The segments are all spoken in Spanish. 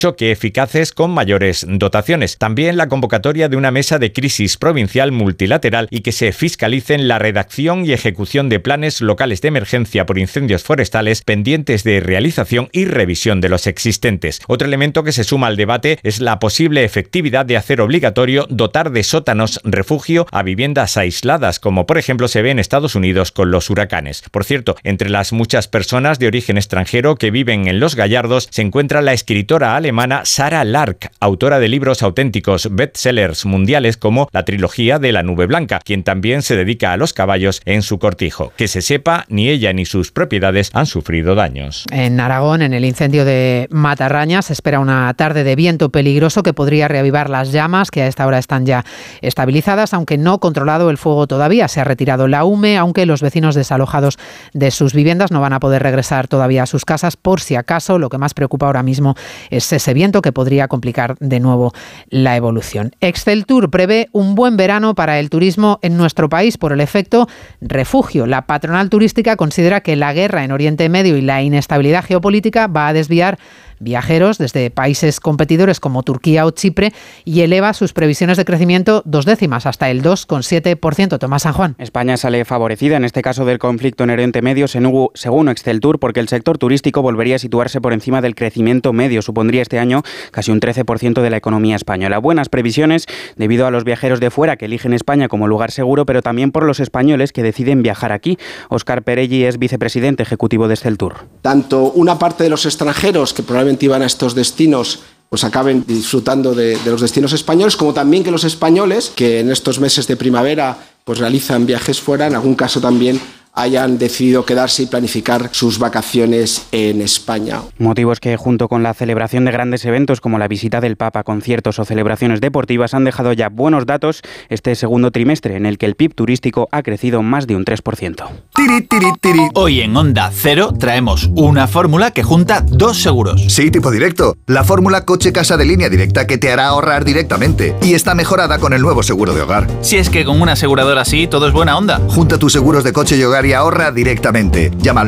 choque eficaces con mayores dotaciones. También la convocatoria de una mesa de crisis provincial multilateral y que se fiscalicen la redacción y ejecución de planes locales de emergencia por incendios forestales pendientes de realización y revisión de los existentes. Otro elemento que se suma al debate es la posible efectividad de hacer obligatorio dotar de sótanos refugio a viviendas aisladas, como por ejemplo se ve en Estados Unidos con los huracanes. Por cierto, entre las muchas personas de origen extranjero que viven en Los Gallardos se encuentra la escritora alemana Sarah Lark, autora de libros auténticos bestsellers mundiales como la trilogía de La Nube Blanca, quien también se dedica a los caballos en su cortijo. Que se sepa, ni ella ni sus propiedades han sufrido daños. En Aragón, en el incendio de Matarraña, se espera una tarde de viento peligroso que podría reavivar las llamas, que a esta hora están ya estabilizadas, aunque no controlado el fuego todavía. Se ha retirado la hume, aunque los vecinos desalojados de sus viviendas no van a poder regresar todavía a sus casas por si acaso. Lo que más preocupa ahora mismo es ese viento que podría complicar de nuevo la evolución. Exceltur prevé un buen verano para el turismo en nuestro país por el efecto refugio. La patronal turística considera que la guerra en Oriente Medio y la inestabilidad geopolítica va a desviar viajeros desde países competidores como Turquía o Chipre y eleva sus previsiones de crecimiento 2 décimas hasta el 2,7%. Tomás San Juan. España sale favorecida en este caso del conflicto en Oriente Medio, según Exceltur, porque el sector turístico volvería a situarse por encima del crecimiento medio. Supondría este año casi un 13% de la economía española. Buenas previsiones debido a los viajeros de fuera que eligen España como lugar seguro, pero también por los españoles que deciden viajar aquí. Óscar Perelli es vicepresidente ejecutivo de Exceltur. Tanto una parte de los extranjeros que probablemente iban a estos destinos pues acaben disfrutando de los destinos españoles, como también que los españoles que en estos meses de primavera pues realizan viajes fuera, en algún caso también hayan decidido quedarse y planificar sus vacaciones en España. Motivos que, junto con la celebración de grandes eventos como la visita del Papa, conciertos o celebraciones deportivas, han dejado ya buenos datos este segundo trimestre, en el que el PIB turístico ha crecido más de un 3%. Tiri, tiri, tiri. Hoy en Onda Cero traemos una fórmula que junta 2 seguros. Sí, tipo directo. La fórmula coche-casa de Línea Directa que te hará ahorrar directamente. Y está mejorada con el nuevo seguro de hogar. Si es que con una aseguradora así todo es buena onda. Junta tus seguros de coche y hogar y ahorra directamente. Llama al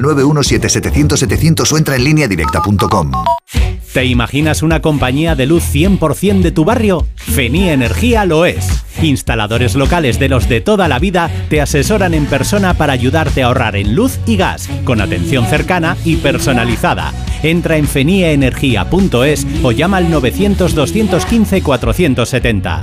917-700-700 o entra en lineadirecta.com. ¿Te imaginas una compañía de luz 100% de tu barrio? Fenie Energía lo es. Instaladores locales de los de toda la vida te asesoran en persona para ayudarte a ahorrar en luz y gas, con atención cercana y personalizada. Entra en fenieenergia.es o llama al 900-215-470.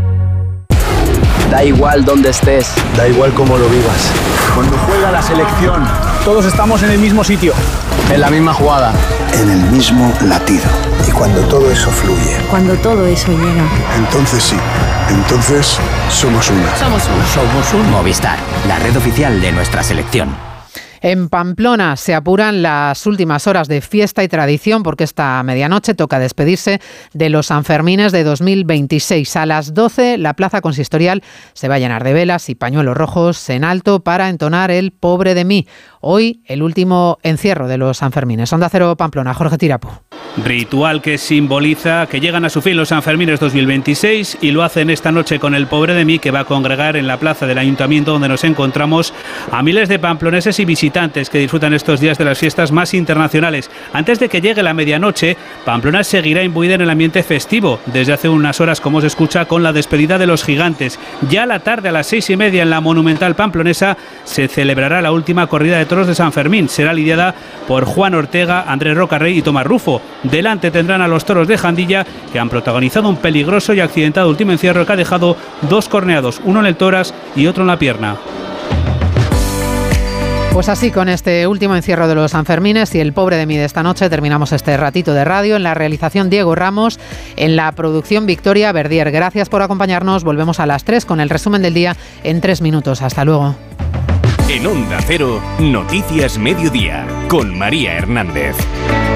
Da igual dónde estés, da igual cómo lo vivas. Cuando juega la selección, todos estamos en el mismo sitio, en la misma jugada, en el mismo latido. Y cuando todo eso fluye, cuando todo eso llega, entonces sí, entonces somos uno. Somos un Movistar, la red oficial de nuestra selección. En Pamplona se apuran las últimas horas de fiesta y tradición porque esta medianoche toca despedirse de los Sanfermines de 2026. A las 12 la plaza consistorial se va a llenar de velas y pañuelos rojos en alto para entonar el Pobre de mí. Hoy el último encierro de los Sanfermines. Onda Cero Pamplona, Jorge Tirapu. Ritual que simboliza que llegan a su fin los Sanfermines 2026 y lo hacen esta noche con el Pobre de mí, que va a congregar en la plaza del Ayuntamiento donde nos encontramos a miles de pamploneses y visitantes que disfrutan estos días de las fiestas más internacionales. Antes de que llegue la medianoche, Pamplona seguirá imbuida en el ambiente festivo desde hace unas horas, como se escucha, con la despedida de los gigantes. Ya a la tarde, a las 6:30, en la monumental pamplonesa se celebrará la última corrida de toros de San Fermín. Será lidiada por Juan Ortega, Andrés Rocarrey y Tomás Rufo. Delante tendrán a los toros de Jandilla, que han protagonizado un peligroso y accidentado último encierro que ha dejado 2 corneados, uno en el tórax y otro en la pierna. Pues así, con este último encierro de los Sanfermines y el Pobre de mí de esta noche, terminamos este ratito de radio. En la realización, Diego Ramos, en la producción, Victoria Verdier. Gracias por acompañarnos. Volvemos a las 3 con el resumen del día en 3 minutos. Hasta luego. En Onda Cero, Noticias Mediodía, con María Hernández.